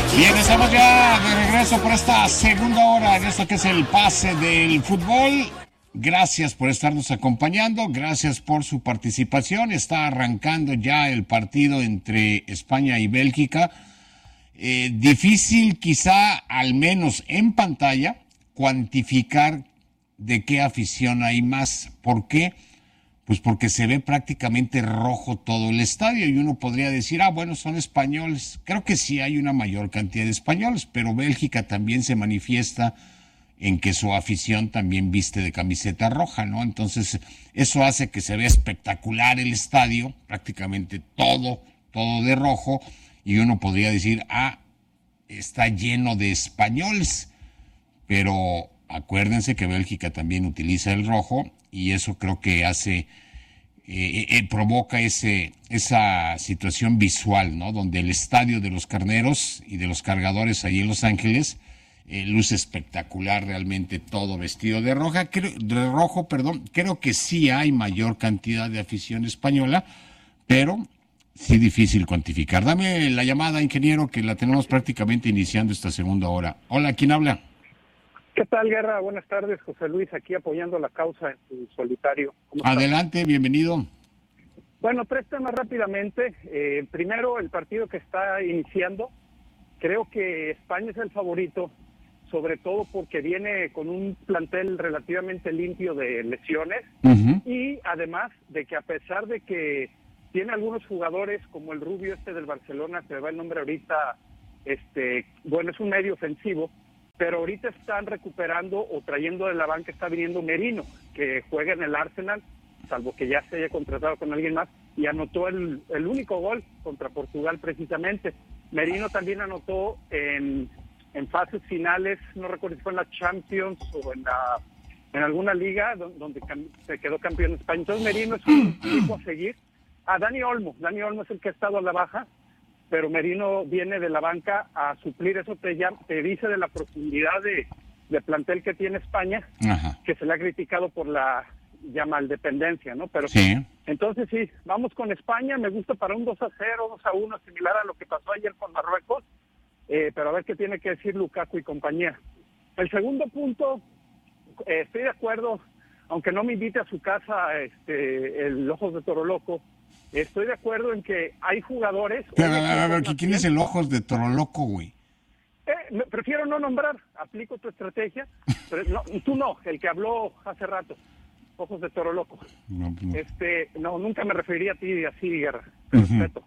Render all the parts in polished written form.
Bien, estamos ya de regreso por esta segunda hora en esto que es el pase del fútbol. Gracias por estarnos acompañando, gracias por su participación. Está arrancando ya el partido entre España y Bélgica. Difícil quizá, al menos en pantalla, cuantificar de qué afición hay más. ¿Por qué? Pues porque se ve prácticamente rojo todo el estadio y uno podría decir, bueno, son españoles. Creo que sí hay una mayor cantidad de españoles, pero Bélgica también se manifiesta en que su afición también viste de camiseta roja, ¿no? Entonces, eso hace que se vea espectacular el estadio, prácticamente todo de rojo, y uno podría decir, está lleno de españoles, pero acuérdense que Bélgica también utiliza el rojo, y eso creo que hace, provoca esa situación visual, ¿no? Donde el estadio de los Carneros y de los Cargadores ahí en Los Ángeles luce espectacular, realmente todo vestido de rojo. Creo que sí hay mayor cantidad de afición española, pero sí difícil cuantificar. Dame la llamada, ingeniero, que la tenemos prácticamente iniciando esta segunda hora. Hola, ¿quién habla? ¿Qué tal, Guerra? Buenas tardes, José Luis, aquí apoyando la causa en su solitario. Adelante, bienvenido. Bueno, 3 temas rápidamente. Primero, el partido que está iniciando. Creo que España es el favorito, sobre todo porque viene con un plantel relativamente limpio de lesiones, y además de que a pesar de que tiene algunos jugadores como el rubio del Barcelona, se me va el nombre ahorita, bueno, es un medio ofensivo, pero ahorita están recuperando o trayendo de la banca, está viniendo Merino, que juega en el Arsenal, salvo que ya se haya contratado con alguien más, y anotó el único gol contra Portugal precisamente. Merino también anotó en fases finales, no recuerdo si fue en la Champions o en alguna liga donde se quedó campeón en España. Entonces Merino es un tipo a seguir. Dani Olmo es el que ha estado a la baja, pero Merino viene de la banca a suplir. Eso te dice de la profundidad de plantel que tiene España, que se le ha criticado por la maldependencia, ¿no? Pero sí. Entonces sí, vamos con España. Me gusta para un 2-0, 2-1, similar a lo que pasó ayer con Marruecos, pero a ver qué tiene que decir Lukaku y compañía. El segundo punto, estoy de acuerdo, aunque no me invite a su casa el Ojos de Toro Loco, estoy de acuerdo en que hay jugadores... A ver, ¿quién es el Ojos de Toro Loco, güey? Prefiero no nombrar, aplico tu estrategia, pero tú no, el que habló hace rato, Ojos de Toro Loco. No, nunca me referiría a ti así, Guerra, respeto.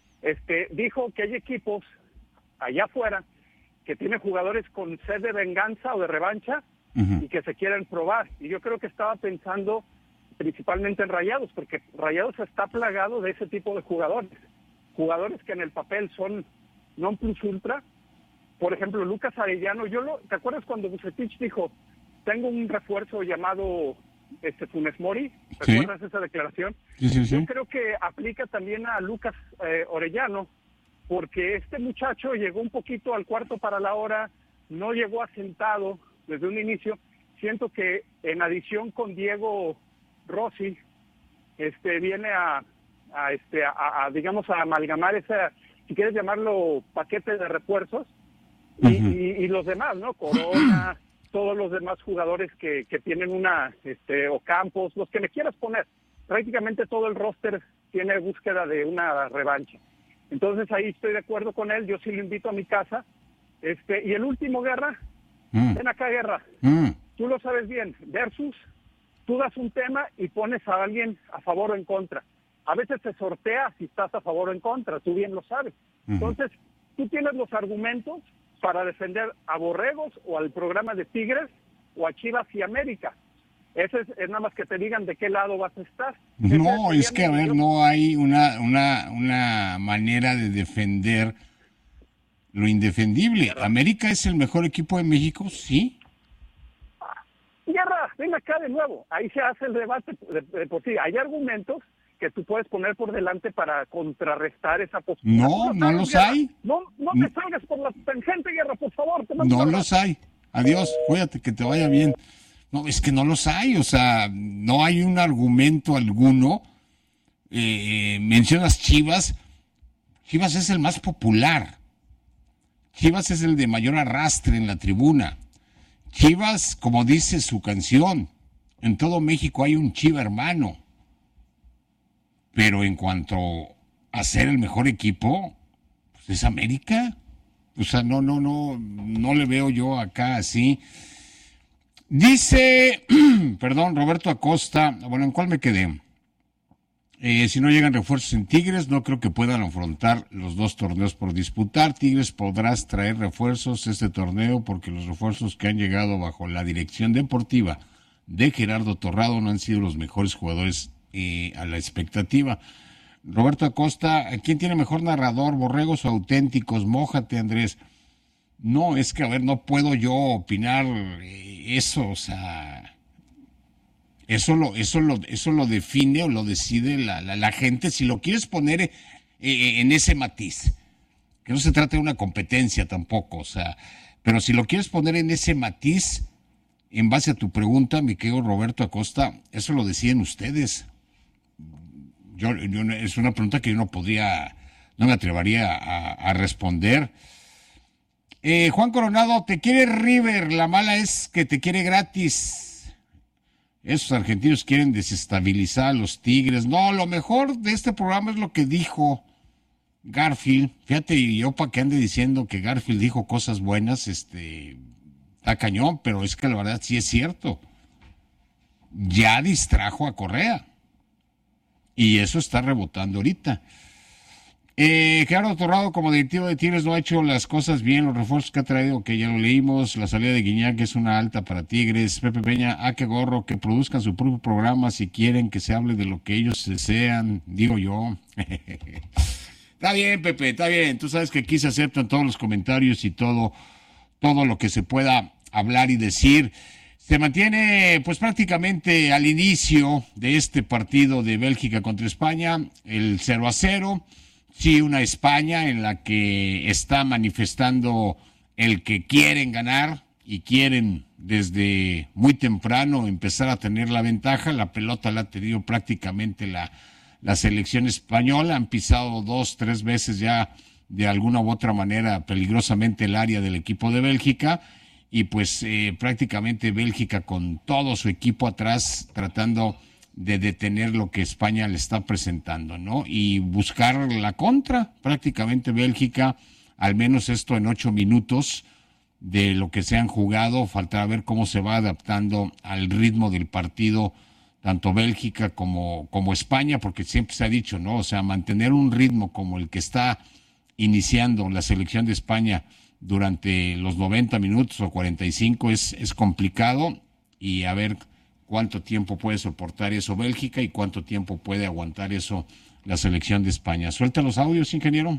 Dijo que hay equipos allá afuera que tienen jugadores con sed de venganza o de revancha y que se quieren probar, y yo creo que estaba pensando principalmente en Rayados, porque Rayados está plagado de ese tipo de jugadores que en el papel son non plus ultra. Por ejemplo, Lucas Arellano, ¿te acuerdas cuando Vucetich dijo, tengo un refuerzo llamado Funes Mori? ¿Recuerdas esa declaración? Sí. Yo creo que aplica también a Lucas Orellano, porque este muchacho llegó un poquito al cuarto para la hora, no llegó asentado desde un inicio. Siento que en adición con Diego Rossi, viene a digamos, a amalgamar esa, si quieres llamarlo, paquete de refuerzos, y los demás, ¿no? Corona, todos los demás jugadores que tienen Ocampos, los que me quieras poner. Prácticamente todo el roster tiene búsqueda de una revancha. Entonces ahí estoy de acuerdo con él, yo sí lo invito a mi casa. Y el último, Guerra, ven acá, Guerra, tú lo sabes bien, versus, tú das un tema y pones a alguien a favor o en contra. A veces se sortea si estás a favor o en contra, tú bien lo sabes. Entonces, tú tienes los argumentos para defender a Borregos o al programa de Tigres o a Chivas y América. Eso es nada más que te digan de qué lado vas a estar. No, es que, a ver, no hay una manera de defender lo indefendible. Guerra. ¿América es el mejor equipo de México? Sí. Guerra, ven acá de nuevo. Ahí se hace el debate de por sí. Hay argumentos que tú puedes poner por delante para contrarrestar esa postura. No los hay. No te salgas por la tangente, Guerra, por favor. No los hay. Adiós, cuídate, que te vaya bien. No, es que no los hay, o sea, no hay un argumento alguno. Mencionas Chivas. Chivas es el más popular. Chivas es el de mayor arrastre en la tribuna. Chivas, como dice su canción, en todo México hay un Chiva hermano. Pero en cuanto a ser el mejor equipo, pues es América. O sea, no le veo yo acá así. Dice, perdón, Roberto Acosta, bueno, ¿en cuál me quedé? Si no llegan refuerzos en Tigres, no creo que puedan afrontar los 2 torneos por disputar. Tigres podrás traer refuerzos este torneo porque los refuerzos que han llegado bajo la dirección deportiva de Gerardo Torrado no han sido los mejores jugadores a la expectativa. Roberto Acosta, ¿quién tiene mejor narrador, Borregos o Auténticos? Mójate, Andrés. No, es que, a ver, no puedo yo opinar eso, o sea... Eso lo define o lo decide la gente, si lo quieres poner en ese matiz, que no se trata de una competencia tampoco, o sea, pero si lo quieres poner en ese matiz, en base a tu pregunta, mi querido Roberto Acosta, eso lo deciden ustedes. Es una pregunta que yo no me atrevería a responder. Juan Coronado, te quiere River, la mala es que te quiere gratis. Esos argentinos quieren desestabilizar a los Tigres. No, lo mejor de este programa es lo que dijo Garfield. Fíjate, y yo para que ande diciendo que Garfield dijo cosas buenas, está cañón, pero es que la verdad sí es cierto. Ya distrajo a Correa. Y eso está rebotando ahorita. Gerardo Torrado, como directivo de Tigres, no ha hecho las cosas bien. Los refuerzos que ha traído, que ya lo leímos. La salida de Guiñac es una alta para Tigres. Pepe Peña, qué gorro, que produzcan su propio programa si quieren que se hable de lo que ellos desean, digo yo. Está bien, Pepe, está bien. Tú sabes que aquí se aceptan todos los comentarios y todo lo que se pueda hablar y decir. Se mantiene pues prácticamente al inicio de este partido de Bélgica contra España, el 0-0. Sí, una España en la que está manifestando el que quieren ganar y quieren desde muy temprano empezar a tener la ventaja. La pelota la ha tenido prácticamente la selección española. Han pisado 2-3 veces ya de alguna u otra manera peligrosamente el área del equipo de Bélgica. Y pues prácticamente Bélgica con todo su equipo atrás tratando de detener lo que España le está presentando, ¿no? Y buscar la contra, prácticamente Bélgica, al menos esto en 8 minutos de lo que se han jugado, faltará ver cómo se va adaptando al ritmo del partido, tanto Bélgica como España, porque siempre se ha dicho, ¿no? O sea, mantener un ritmo como el que está iniciando la selección de España durante los 90 minutos o 45 es complicado, y a ver cuánto tiempo puede soportar eso Bélgica y cuánto tiempo puede aguantar eso la selección de España. Suelta los audios, ingeniero.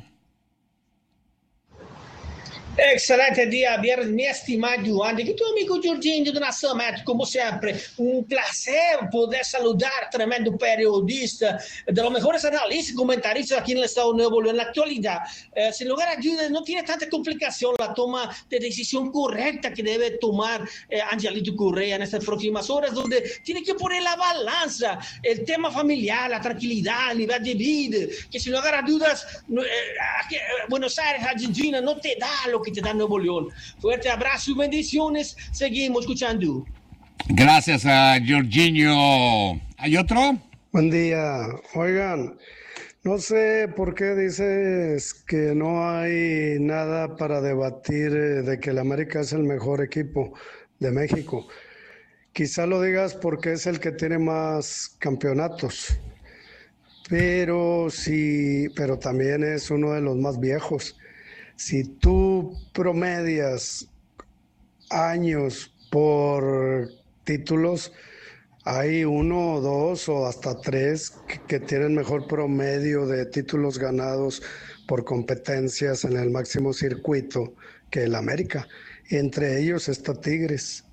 Excelente dia, mi estimado Andy, que tu amigo Jorginho do Nação Médica, como sempre, un placer poder saludar, tremendo periodista, de los mejores analistas y comentaristas aquí en el Estado Nuevo León en la actualidad. Sin lugar a dudas, no tiene tanta complicación la toma de decisión correcta que debe tomar Angelito Correa en estas próximas horas, donde tiene que poner la balanza, el tema familiar, la tranquilidad, el nivel de vida, que sin lugar a dudas, Buenos Aires, Argentina, no te da lo que te da Nuevo León. Fuerte abrazo y bendiciones. Seguimos escuchando. Gracias a Jorginho. ¿Hay otro? Buen día. Oigan, no sé por qué dices que no hay nada para debatir de que el América es el mejor equipo de México. Quizá lo digas porque es el que tiene más campeonatos, pero también es uno de los más viejos. Si tú promedias años por títulos, hay 1 o 2 o hasta 3 que tienen mejor promedio de títulos ganados por competencias en el máximo circuito que el América. Entre ellos está Tigres.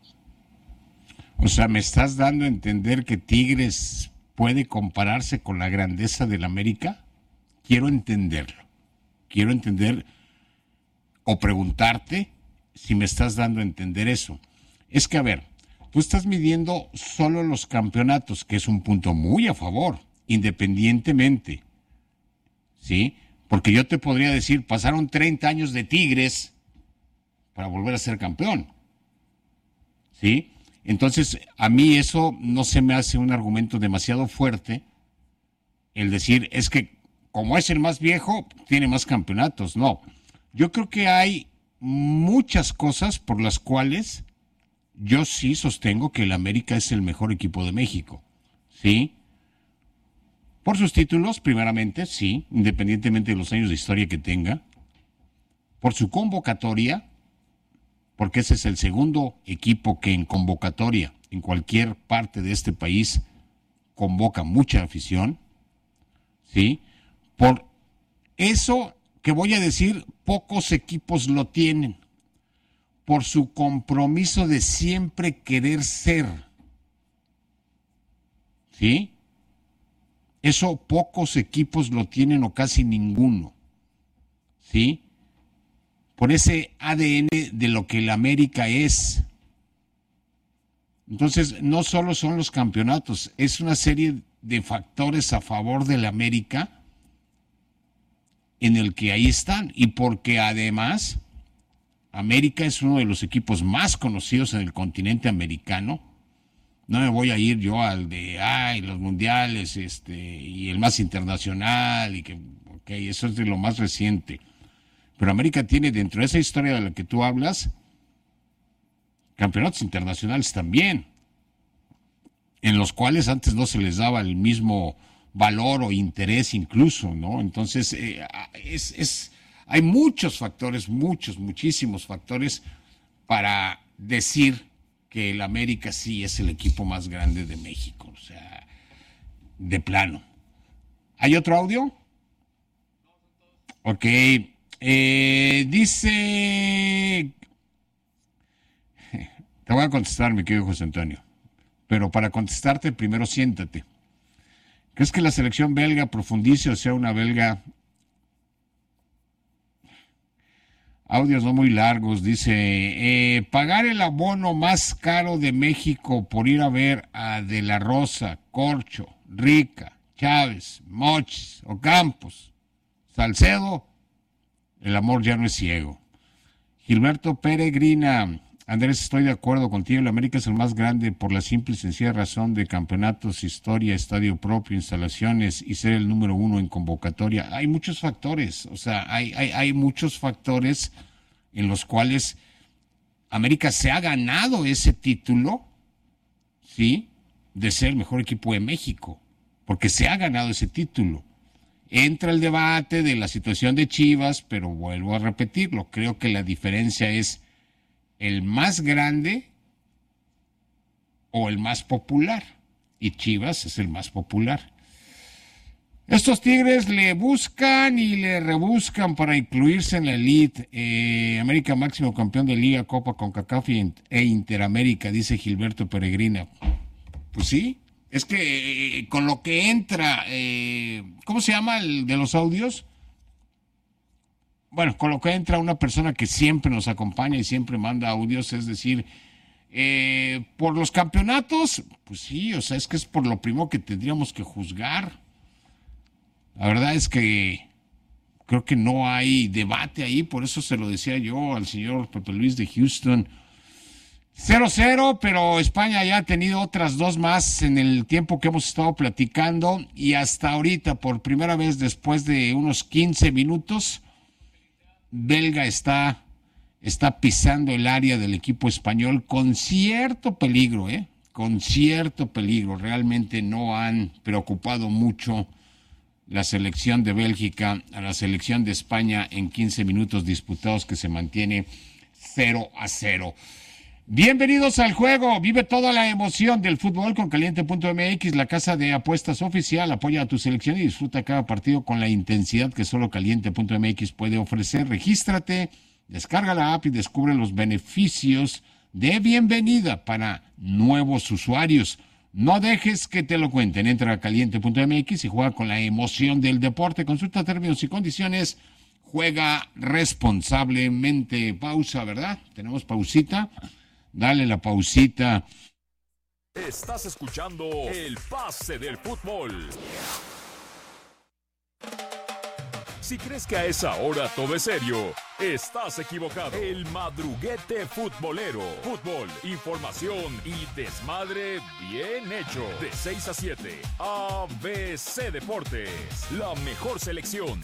O sea, ¿me estás dando a entender que Tigres puede compararse con la grandeza del América? Quiero entenderlo. Quiero entender o preguntarte si me estás dando a entender eso. Es que, a ver, tú estás midiendo solo los campeonatos, que es un punto muy a favor, independientemente, ¿sí? Porque yo te podría decir, pasaron 30 años de Tigres para volver a ser campeón. ¿Sí? Entonces, a mí eso no se me hace un argumento demasiado fuerte, el decir, es que como es el más viejo, tiene más campeonatos. No, yo creo que hay muchas cosas por las cuales yo sí sostengo que el América es el mejor equipo de México. ¿Sí? Por sus títulos, primeramente, sí, independientemente de los años de historia que tenga. Por su convocatoria, porque ese es el segundo equipo que en convocatoria, en cualquier parte de este país, convoca mucha afición. ¿Sí? Por eso que voy a decir, pocos equipos lo tienen. Por su compromiso de siempre querer ser. ¿Sí? Eso pocos equipos lo tienen o casi ninguno. ¿Sí? Por ese ADN de lo que el América es. Entonces, no solo son los campeonatos, es una serie de factores a favor del América en el que ahí están. Y porque además, América es uno de los equipos más conocidos en el continente americano. No me voy a ir yo al de los mundiales, y el más internacional, y que, eso es de lo más reciente. Pero América tiene dentro de esa historia de la que tú hablas, campeonatos internacionales también, en los cuales antes no se les daba el mismo valor o interés incluso, ¿no? Entonces, hay muchos factores, muchísimos factores para decir que el América sí es el equipo más grande de México, o sea, de plano. ¿Hay otro audio? Ok, dice, te voy a contestar, mi querido José Antonio, pero para contestarte primero siéntate. ¿Crees que la selección belga profundice o sea una belga? Audios no muy largos, dice, pagar el abono más caro de México por ir a ver a De La Rosa, Corcho, Rica, Chávez, Mochis, Ocampos, Salcedo, el amor ya no es ciego. Gilberto Peregrina, Andrés, estoy de acuerdo contigo, el América es el más grande por la simple y sencilla razón de campeonatos, historia, estadio propio, instalaciones y ser el número 1 en convocatoria. Hay muchos factores, o sea, hay muchos factores en los cuales América se ha ganado ese título, ¿sí?, de ser el mejor equipo de México, porque se ha ganado ese título. Entra el debate de la situación de Chivas, pero vuelvo a repetirlo, creo que la diferencia es el más grande o el más popular, y Chivas es el más popular. Estos Tigres le buscan y le rebuscan para incluirse en la elite. América máximo campeón de Liga, Copa CONCACAF e Interamérica, dice Gilberto Peregrina. Pues sí, es que con lo que entra, ¿cómo se llama el de los audios? Bueno, con lo que entra una persona que siempre nos acompaña y siempre manda audios, es decir, por los campeonatos, pues sí, o sea, es que es por lo primero que tendríamos que juzgar. La verdad es que creo que no hay debate ahí, por eso se lo decía yo al señor Pepe Luis de Houston. 0-0, pero España ya ha tenido otras dos más en el tiempo que hemos estado platicando y hasta ahorita, por primera vez después de unos 15 minutos, belga está pisando el área del equipo español con cierto peligro, con cierto peligro. Realmente no han preocupado mucho la selección de Bélgica a la selección de España en 15 minutos disputados, que se mantiene 0-0. Bienvenidos al juego, vive toda la emoción del fútbol con Caliente.mx, la casa de apuestas oficial. Apoya a tu selección y disfruta cada partido con la intensidad que solo Caliente.mx puede ofrecer. Regístrate, descarga la app y descubre los beneficios de bienvenida para nuevos usuarios. No dejes que te lo cuenten. Entra a Caliente.mx y juega con la emoción del deporte. Consulta términos y condiciones. Juega responsablemente. Pausa, ¿verdad? Tenemos pausita. Dale la pausita. Estás escuchando el pase del fútbol. Si crees que a esa hora todo es serio, estás equivocado. El Madruguete Futbolero. Fútbol, información y desmadre bien hecho. De 6 a 7, ABC Deportes. La mejor selección.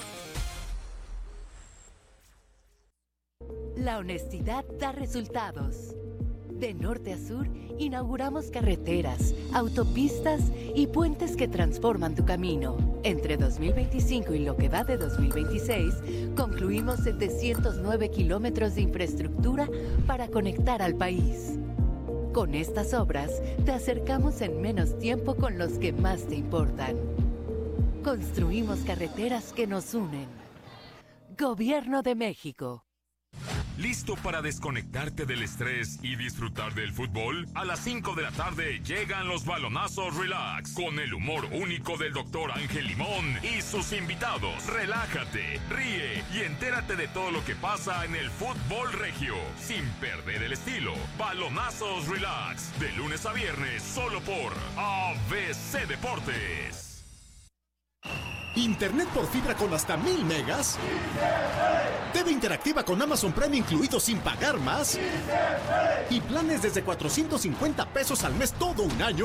La honestidad da resultados. De norte a sur, inauguramos carreteras, autopistas y puentes que transforman tu camino. Entre 2025 y lo que va de 2026, concluimos 709 kilómetros de infraestructura para conectar al país. Con estas obras, te acercamos en menos tiempo con los que más te importan. Construimos carreteras que nos unen. Gobierno de México. ¿Listo para desconectarte del estrés y disfrutar del fútbol? A las 5 de la tarde llegan los balonazos relax con el humor único del Dr. Ángel Limón y sus invitados. Relájate, ríe y entérate de todo lo que pasa en el fútbol regio sin perder el estilo. Balonazos relax de lunes a viernes solo por ABC Deportes. Internet por fibra con hasta 1000 megas. TV interactiva con Amazon Prime incluido sin pagar más. Y planes desde 450 pesos al mes todo un año.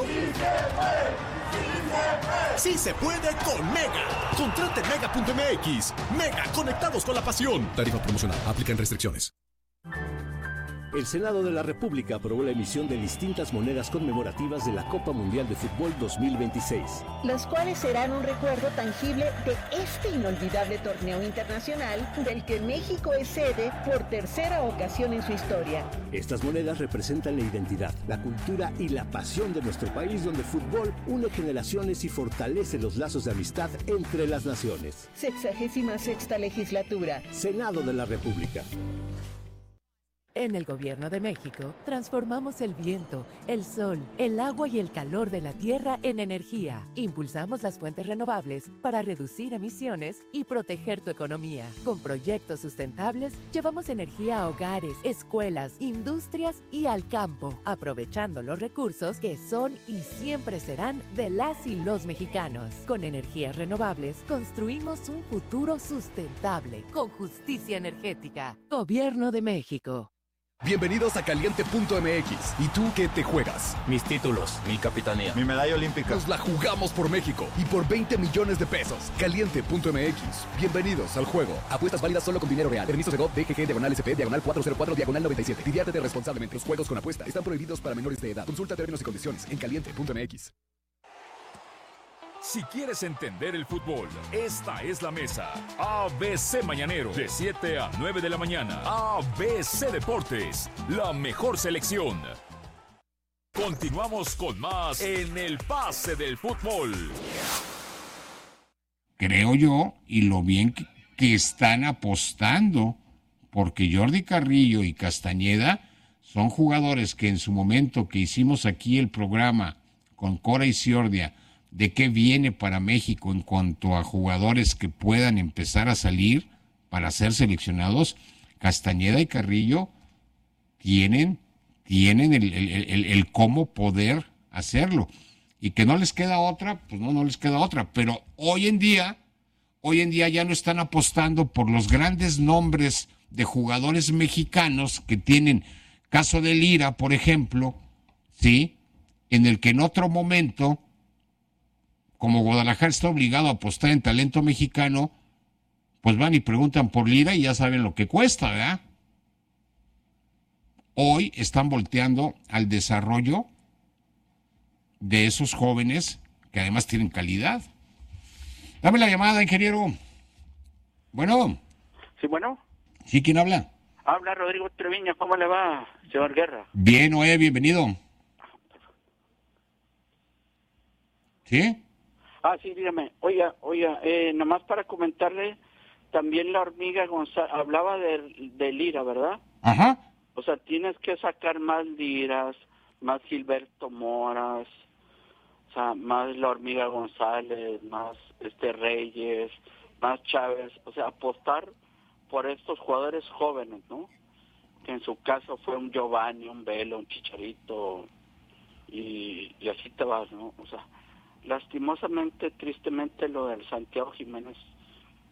Sí se puede con Mega. Contrate Mega.mx. Mega, conectados con la pasión. Tarifa promocional. Aplican restricciones. El Senado de la República aprobó la emisión de distintas monedas conmemorativas de la Copa Mundial de Fútbol 2026. Las cuales serán un recuerdo tangible de este inolvidable torneo internacional del que México es sede por tercera ocasión en su historia. Estas monedas representan la identidad, la cultura y la pasión de nuestro país, donde el fútbol une generaciones y fortalece los lazos de amistad entre las naciones. 66ª legislatura. Senado de la República. En el Gobierno de México, transformamos el viento, el sol, el agua y el calor de la tierra en energía. Impulsamos las fuentes renovables para reducir emisiones y proteger tu economía. Con proyectos sustentables, llevamos energía a hogares, escuelas, industrias y al campo, aprovechando los recursos que son y siempre serán de las y los mexicanos. Con energías renovables, construimos un futuro sustentable, con justicia energética. Gobierno de México. Bienvenidos a Caliente.mx. ¿Y tú qué te juegas? Mis títulos, mi capitanía, mi medalla olímpica. Nos la jugamos por México y por 20 millones de pesos. Caliente.mx. Bienvenidos al juego. Apuestas válidas solo con dinero real. Permiso Segov, DGG, /SP, /404, /97. Diviértete responsablemente. Los juegos con apuesta están prohibidos para menores de edad. Consulta términos y condiciones en Caliente.mx. Si quieres entender el fútbol, esta es la mesa. ABC Mañanero, de 7 a 9 de la mañana. ABC Deportes, la mejor selección. Continuamos con más en el pase del fútbol. Creo yo, y lo bien que están apostando, porque Jordi Carrillo y Castañeda son jugadores que en su momento que hicimos aquí el programa con Cora y Ciordia, de qué viene para México en cuanto a jugadores que puedan empezar a salir para ser seleccionados, Castañeda y Carrillo tienen el cómo poder hacerlo. Y que no les queda otra, pues no les queda otra. Pero hoy en día ya no están apostando por los grandes nombres de jugadores mexicanos que tienen, caso de Lira, por ejemplo, ¿sí? En el que en otro momento, como Guadalajara está obligado a apostar en talento mexicano, pues van y preguntan por Lira y ya saben lo que cuesta, ¿verdad? Hoy están volteando al desarrollo de esos jóvenes que además tienen calidad. Dame la llamada, ingeniero. Bueno. Sí, bueno. ¿Sí, quién habla? Habla Rodrigo Treviño. ¿Cómo le va, señor Guerra? Bien, bienvenido. ¿Sí? Sí, dígame. Oiga, nomás para comentarle, también la hormiga González, hablaba de Lira, ¿verdad? Ajá. O sea, tienes que sacar más Liras, más Gilberto Moras, o sea, más la hormiga González, más Reyes, más Chávez, o sea, apostar por estos jugadores jóvenes, ¿no? Que en su caso fue un Giovanni, un Velo, un Chicharito, y así te vas, ¿no? O sea, lastimosamente, tristemente, lo del Santiago Jiménez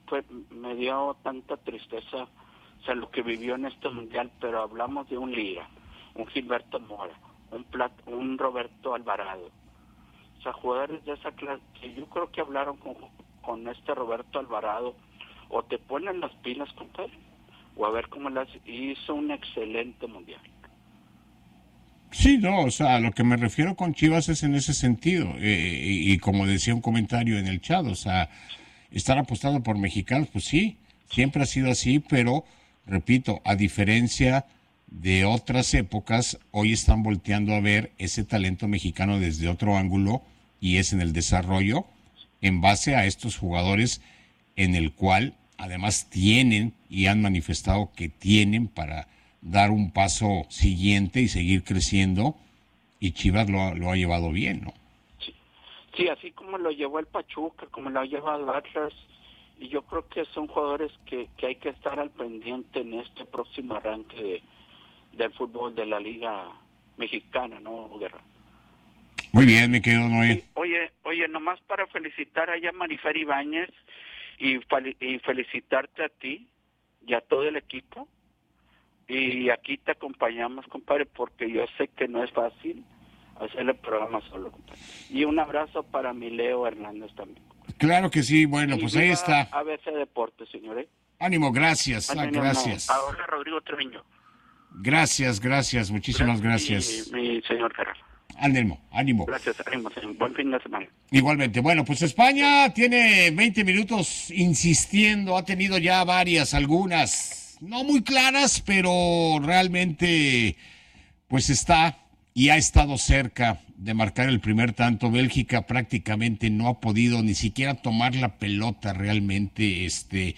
me dio tanta tristeza, o sea, lo que vivió en este mundial, pero hablamos de un Lira, un Gilberto Mora, un Roberto Alvarado, o sea, jugadores de esa clase, que yo creo que hablaron con este Roberto Alvarado, o te ponen las pilas, compadre, o a ver cómo las hizo un excelente mundial. Sí, no, o sea, a lo que me refiero con Chivas es en ese sentido, y como decía un comentario en el chat, o sea, estar apostando por mexicanos, pues sí, siempre ha sido así, pero, repito, a diferencia de otras épocas, hoy están volteando a ver ese talento mexicano desde otro ángulo, y es en el desarrollo, en base a estos jugadores, en el cual, además, tienen y han manifestado que tienen para dar un paso siguiente y seguir creciendo, y Chivas lo ha llevado bien, ¿no? Sí, así como lo llevó el Pachuca, como lo ha llevado Atlas, y yo creo que son jugadores que hay que estar al pendiente en este próximo arranque del fútbol de la Liga Mexicana, ¿no, Guerra? Muy bien, mi querido Noé. Oye, nomás para felicitar allá a Marifer Ibáñez y felicitarte a ti y a todo el equipo, y aquí te acompañamos, compadre, porque yo sé que no es fácil hacer el programa solo, compadre. Y un abrazo para mi Leo Hernández también, compadre. Claro que sí, bueno, pues ahí está. ABC Deportes, señores. Ánimo, gracias, gracias. Ahora Rodrigo Treviño. Gracias, muchísimas gracias. Mi señor Guerra. Ánimo. Gracias, ánimo. Buen fin de semana. Igualmente. Bueno, pues España tiene 20 minutos insistiendo, ha tenido ya algunas, no muy claras, pero realmente pues está y ha estado cerca de marcar el primer tanto. Bélgica prácticamente no ha podido ni siquiera tomar la pelota realmente.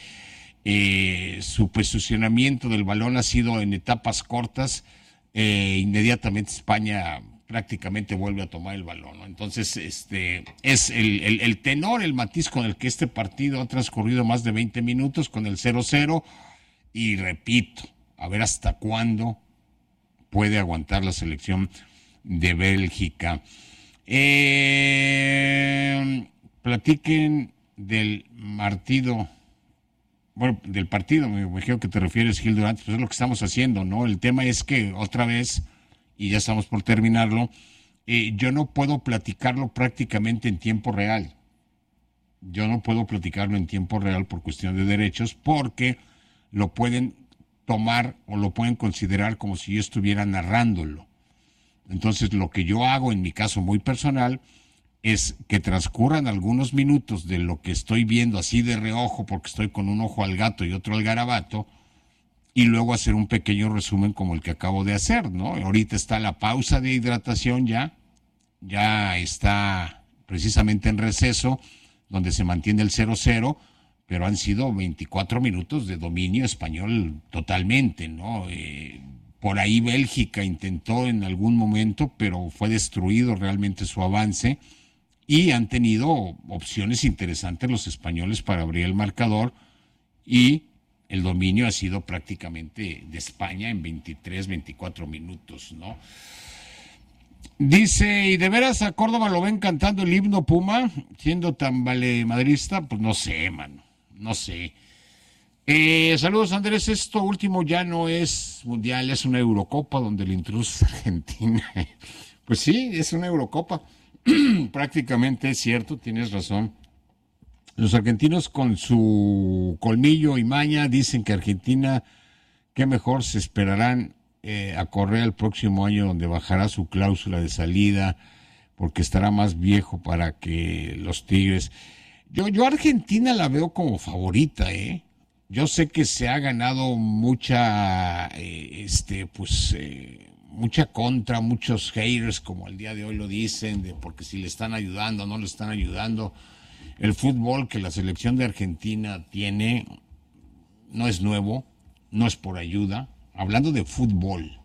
Su posicionamiento del balón ha sido en etapas cortas. Inmediatamente España prácticamente vuelve a tomar el balón, ¿no? Entonces, es el tenor, el matiz con el que este partido ha transcurrido más de 20 minutos con el 0-0, y repito, a ver hasta cuándo puede aguantar la selección de Bélgica. Platiquen del partido. Bueno, del partido, me imagino que te refieres, Gil Durante, pues es lo que estamos haciendo, ¿no? El tema es que otra vez, y ya estamos por terminarlo, yo no puedo platicarlo prácticamente en tiempo real. Yo no puedo platicarlo en tiempo real por cuestión de derechos, porque lo pueden tomar o lo pueden considerar como si yo estuviera narrándolo. Entonces, lo que yo hago en mi caso muy personal es que transcurran algunos minutos de lo que estoy viendo así de reojo, porque estoy con un ojo al gato y otro al garabato, y luego hacer un pequeño resumen como el que acabo de hacer, ¿no? Ahorita está la pausa de hidratación ya está precisamente en receso, donde se mantiene el 0-0, pero han sido 24 minutos de dominio español totalmente, ¿no? Por ahí Bélgica intentó en algún momento, pero fue destruido realmente su avance, y han tenido opciones interesantes los españoles para abrir el marcador, y el dominio ha sido prácticamente de España en 23, 24 minutos, ¿no? Dice, ¿y de veras a Córdoba lo ven cantando el himno Puma, siendo tan valemadrista? Pues no sé, mano, no sé. Saludos, Andrés. Esto último ya no es mundial, es una Eurocopa donde el intruso es Argentina. Pues sí, es una Eurocopa. Prácticamente es cierto, tienes razón. Los argentinos con su colmillo y maña dicen que Argentina, qué mejor se esperarán a Correa el próximo año, donde bajará su cláusula de salida porque estará más viejo para que los Tigres. Yo a Argentina la veo como favorita, ¿eh? Yo sé que se ha ganado mucha, mucha contra, muchos haters, como el día de hoy lo dicen, de porque si le están ayudando o no le están ayudando. El fútbol que la selección de Argentina tiene no es nuevo, no es por ayuda. Hablando de fútbol,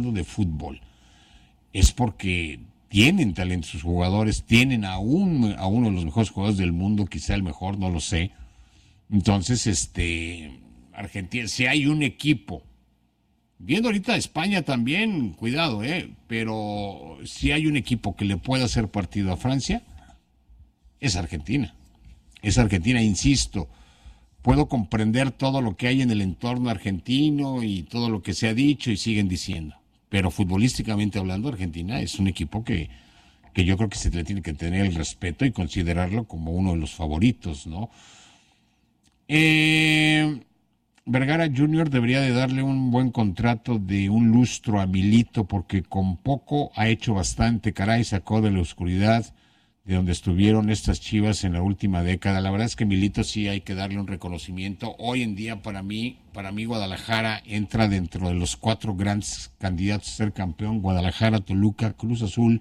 es porque tienen talento sus jugadores, tienen a uno de los mejores jugadores del mundo, quizá el mejor, no lo sé. Entonces, Argentina, si hay un equipo, viendo ahorita a España también, cuidado, pero si hay un equipo que le pueda hacer partido a Francia, es Argentina. Es Argentina, insisto, puedo comprender todo lo que hay en el entorno argentino y todo lo que se ha dicho y siguen diciendo. Pero futbolísticamente hablando, Argentina es un equipo que yo creo que se le tiene que tener el respeto y considerarlo como uno de los favoritos, ¿no? Vergara Jr. debería de darle un buen contrato de un lustro a Milito, porque con poco ha hecho bastante. Caray, sacó de la oscuridad de donde estuvieron estas Chivas en la última década. La verdad es que Milito sí hay que darle un reconocimiento. Hoy en día para mí Guadalajara entra dentro de los 4 grandes candidatos a ser campeón: Guadalajara, Toluca, Cruz Azul,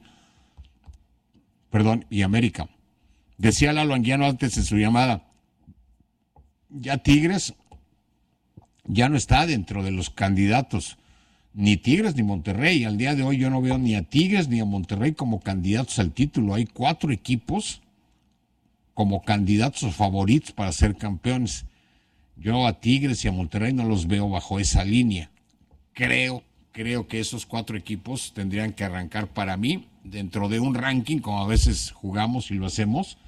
y América. Decía Lalo Anguiano antes en su llamada, ya Tigres ya no está dentro de los candidatos, ni Tigres ni Monterrey. Al día de hoy yo no veo ni a Tigres ni a Monterrey como candidatos al título. Hay 4 equipos como candidatos o favoritos para ser campeones. Yo a Tigres y a Monterrey no los veo bajo esa línea. Creo que esos 4 equipos tendrían que arrancar, para mí, dentro de un ranking, como a veces jugamos y lo hacemos.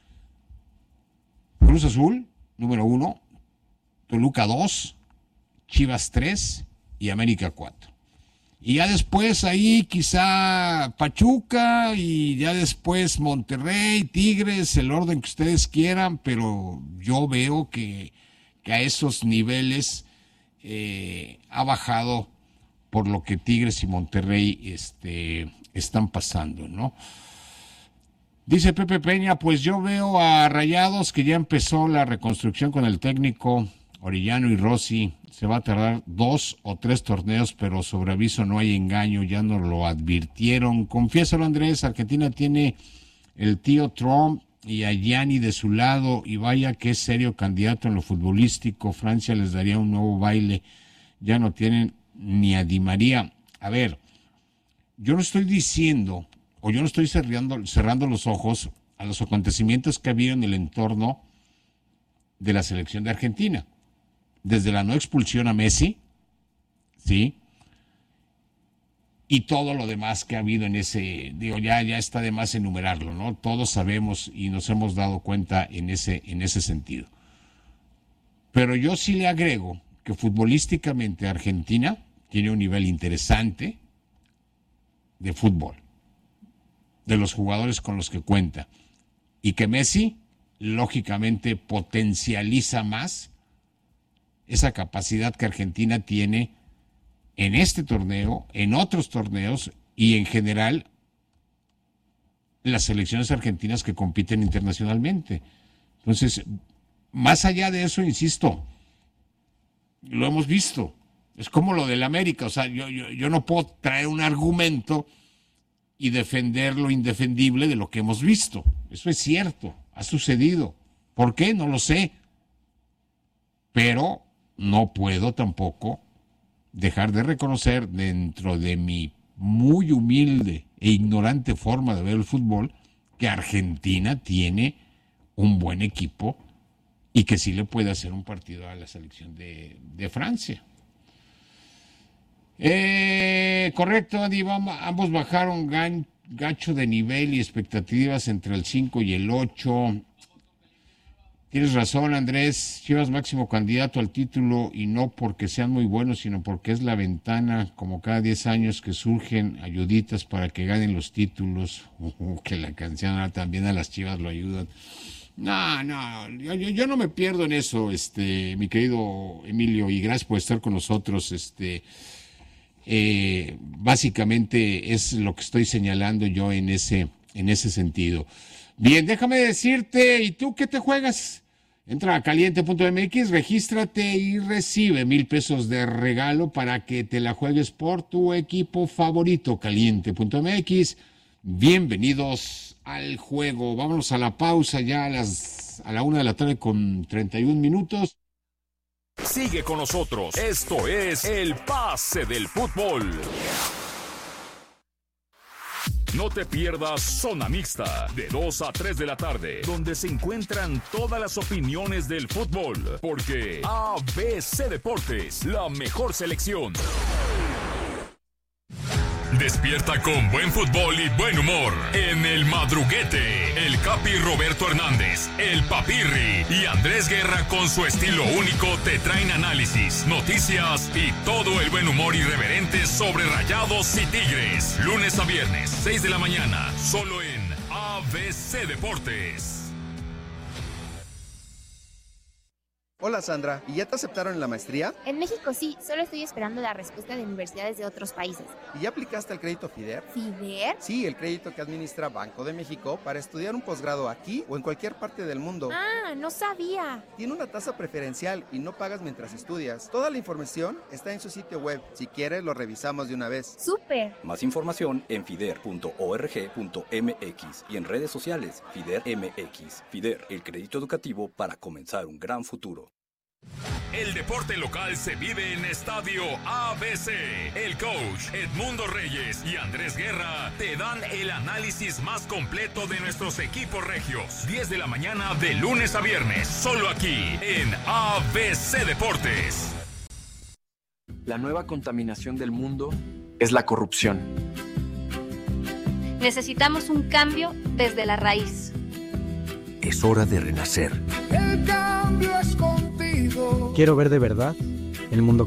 Cruz Azul, número 1, Toluca 2, Chivas 3 y América 4. Y ya después ahí quizá Pachuca y ya después Monterrey, Tigres, el orden que ustedes quieran, pero yo veo que a esos niveles ha bajado por lo que Tigres y Monterrey están pasando, ¿no? Dice Pepe Peña, pues yo veo a Rayados que ya empezó la reconstrucción con el técnico Orellano y Rossi. Se va a tardar 2 o 3 torneos, pero sobre aviso no hay engaño, ya nos lo advirtieron. Confiésalo, Andrés, Argentina tiene el tío Trump y a Gianni de su lado, y vaya que es serio candidato en lo futbolístico. Francia les daría un nuevo baile, ya no tienen ni a Di María. A ver, yo no estoy diciendo, o yo no estoy cerrando los ojos a los acontecimientos que ha habido en el entorno de la selección de Argentina. Desde la no expulsión a Messi, ¿sí? Y todo lo demás que ha habido en ese, ya está de más enumerarlo, ¿no? Todos sabemos y nos hemos dado cuenta en ese sentido. Pero yo sí le agrego que futbolísticamente Argentina tiene un nivel interesante de fútbol, de los jugadores con los que cuenta, y que Messi, lógicamente, potencializa más esa capacidad que Argentina tiene en este torneo, en otros torneos y en general las selecciones argentinas que compiten internacionalmente. Entonces, más allá de eso, insisto, lo hemos visto. Es como lo del América, o sea, yo no puedo traer un argumento y defender lo indefendible de lo que hemos visto. Eso es cierto, ha sucedido. ¿Por qué? No lo sé. Pero no puedo tampoco dejar de reconocer, dentro de mi muy humilde e ignorante forma de ver el fútbol, que Argentina tiene un buen equipo y que sí le puede hacer un partido a la selección de Francia. Correcto, Andy, ambos bajaron gacho de nivel y expectativas entre el 5 y el 8. Tienes razón, Andrés. Chivas máximo candidato al título, y no porque sean muy buenos, sino porque es la ventana, como cada 10 años que surgen ayuditas para que ganen los títulos. Que la canción también a las Chivas lo ayudan. No, yo no me pierdo en eso, mi querido Emilio, y gracias por estar con nosotros. Básicamente es lo que estoy señalando yo en ese sentido. Bien, déjame decirte, ¿y tú qué te juegas? Entra a caliente.mx, regístrate y recibe 1,000 pesos de regalo para que te la juegues por tu equipo favorito. Caliente.mx, bienvenidos al juego. Vámonos a la pausa ya a la 1:00 p.m. con 31 minutos. Sigue con nosotros, esto es El Pase del Fútbol. No te pierdas Zona Mixta, de 2 a 3 de la tarde, donde se encuentran todas las opiniones del fútbol, porque ABC Deportes, la mejor selección. Despierta con buen fútbol y buen humor. En El Madruguete, el Capi Roberto Hernández, el Papirri y Andrés Guerra con su estilo único te traen análisis, noticias y todo el buen humor irreverente sobre Rayados y Tigres. Lunes a viernes, 6 de la mañana, solo en ABC Deportes. Hola Sandra, ¿y ya te aceptaron en la maestría? En México sí, solo estoy esperando la respuesta de universidades de otros países. ¿Y ya aplicaste al crédito FIDER? ¿FIDER? Sí, el crédito que administra Banco de México para estudiar un posgrado aquí o en cualquier parte del mundo. Ah, no sabía. Tiene una tasa preferencial y no pagas mientras estudias. Toda la información está en su sitio web. Si quieres, lo revisamos de una vez. ¡Súper! Más información en fider.org.mx y en redes sociales FIDER MX. FIDER, el crédito educativo para comenzar un gran futuro. El deporte local se vive en Estadio ABC. El coach Edmundo Reyes y Andrés Guerra te dan el análisis más completo de nuestros equipos regios. 10 de la mañana de lunes a viernes, solo aquí en ABC Deportes. La nueva contaminación del mundo es la corrupción. Necesitamos un cambio desde la raíz. Es hora de renacer. El cambio es contigo. Quiero ver de verdad el mundo